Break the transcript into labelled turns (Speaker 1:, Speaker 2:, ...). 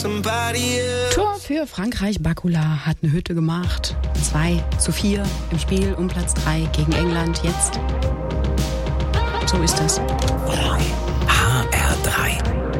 Speaker 1: Tor für Frankreich. Bakula hat eine Hütte gemacht. 2:4 im Spiel um Platz 3 gegen England. Jetzt. So ist das.
Speaker 2: HR3.